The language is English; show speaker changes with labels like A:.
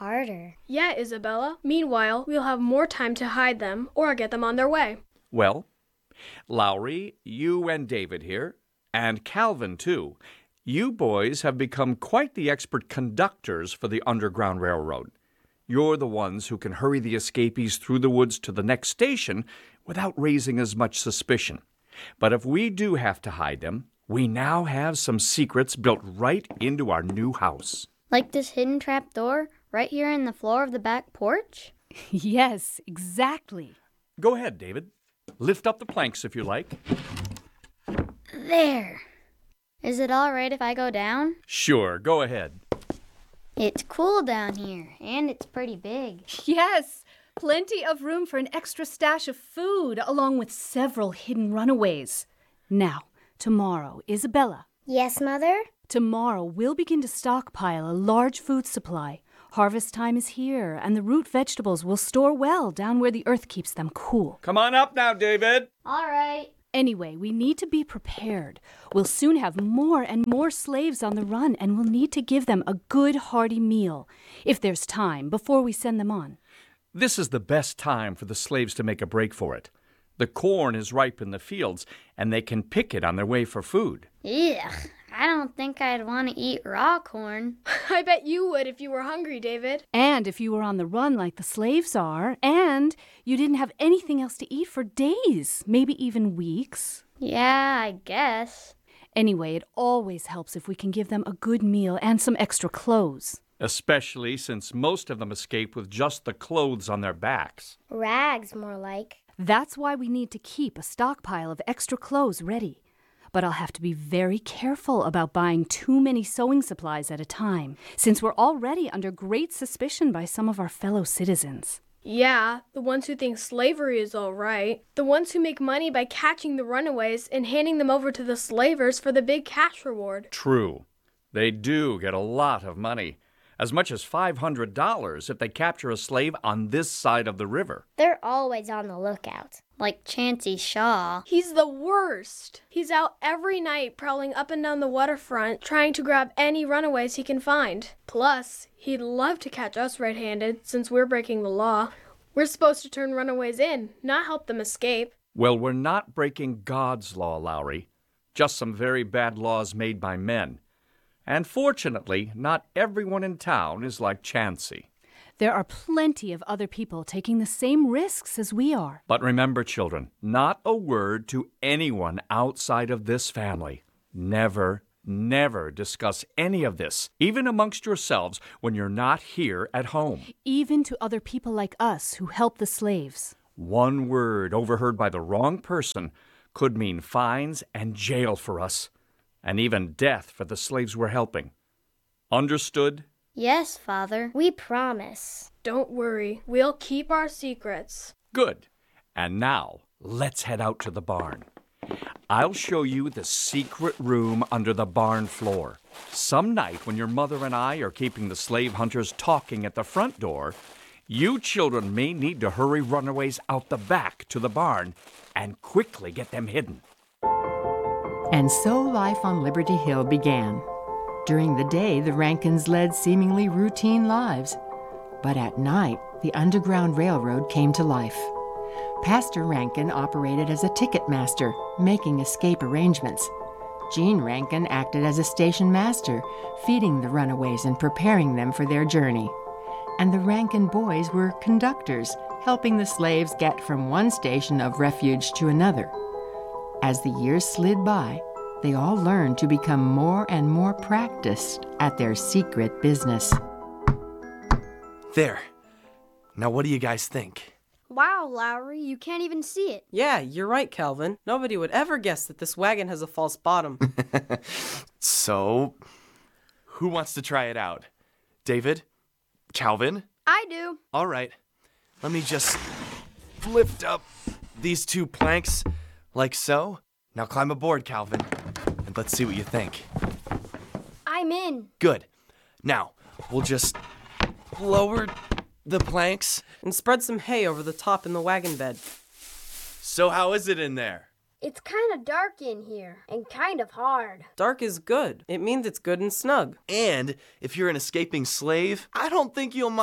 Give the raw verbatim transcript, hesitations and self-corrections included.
A: harder.
B: Yeah, Isabella. Meanwhile, we'll have more time to hide them or get them on their way.
C: Well, Lowry, you and David here, and Calvin too, you boys have become quite the expert conductors for the Underground Railroad. You're the ones who can hurry the escapees through the woods to the next station without raising as much suspicion. But if we do have to hide them, we now have some secrets built right into our new house.
A: Like this hidden trap door right here in the floor of the back porch?
D: Yes, exactly.
C: Go ahead, David. Lift up the planks if you like.
A: There. Is it all right if I go down?
C: Sure, go ahead.
A: It's cool down here, and it's pretty big.
D: Yes, plenty of room for an extra stash of food, along with several hidden runaways. Now, tomorrow, Isabella.
A: Yes, Mother?
D: Tomorrow, we'll begin to stockpile a large food supply. Harvest time is here, and the root vegetables will store well down where the earth keeps them cool.
C: Come on up now, David.
A: All right.
D: Anyway, we need to be prepared. We'll soon have more and more slaves on the run, and we'll need to give them a good, hearty meal, if there's time, before we send them on.
C: This is the best time for the slaves to make a break for it. The corn is ripe in the fields, and they can pick it on their way for food.
A: Ugh, I don't think I'd want to eat raw corn.
B: I bet you would if you were hungry, David.
D: And if you were on the run like the slaves are, and you didn't have anything else to eat for days, maybe even weeks.
A: Yeah, I guess.
D: Anyway, it always helps if we can give them a good meal and some extra clothes.
C: Especially since most of them escape with just the clothes on their backs.
A: Rags, more like.
D: That's why we need to keep a stockpile of extra clothes ready. But I'll have to be very careful about buying too many sewing supplies at a time, since we're already under great suspicion by some of our fellow citizens.
B: Yeah, the ones who think slavery is all right. The ones who make money by catching the runaways and handing them over to the slavers for the big cash reward.
C: True. They do get a lot of money. As much as five hundred dollars if they capture a slave on this side of the river.
A: They're always on the lookout, like Chancey Shaw.
B: He's the worst. He's out every night prowling up and down the waterfront trying to grab any runaways he can find. Plus, he'd love to catch us red-handed since we're breaking the law. We're supposed to turn runaways in, not help them escape.
C: Well, we're not breaking God's law, Lowry. Just some very bad laws made by men. And fortunately, not everyone in town is like Chancey.
D: There are plenty of other people taking the same risks as we are.
C: But remember, children, not a word to anyone outside of this family. Never, never discuss any of this, even amongst yourselves, when you're not here at home.
D: Even to other people like us who help the slaves.
C: One word overheard by the wrong person could mean fines and jail for us. And even death for the slaves we're helping. Understood?
A: Yes, Father. We promise.
B: Don't worry. We'll keep our secrets.
C: Good. And now, let's head out to the barn. I'll show you the secret room under the barn floor. Some night when your mother and I are keeping the slave hunters talking at the front door, you children may need to hurry runaways out the back to the barn and quickly get them hidden.
E: And so life on Liberty Hill began. During the day, the Rankins led seemingly routine lives. But at night, the Underground Railroad came to life. Pastor Rankin operated as a ticket master, making escape arrangements. Gene Rankin acted as a station master, feeding the runaways and preparing them for their journey. And the Rankin boys were conductors, helping the slaves get from one station of refuge to another. As the years slid by, they all learned to become more and more practiced at their secret business.
F: There. Now what do you guys think?
G: Wow, Lowry, you can't even see it.
H: Yeah, you're right, Calvin. Nobody would ever guess that this wagon has a false bottom.
F: So, who wants to try it out? David? Calvin?
G: I do.
F: All right. Let me just lift up these two planks like so. Now climb aboard, Calvin, and let's see what you think.
G: I'm in.
F: Good. Now, we'll just lower the planks.
H: And spread some hay over the top in the wagon bed.
F: So how is it in there?
G: It's kind of dark in here, and kind of hard.
H: Dark is good. It means it's good and snug.
F: And if you're an escaping slave, I don't think you'll mind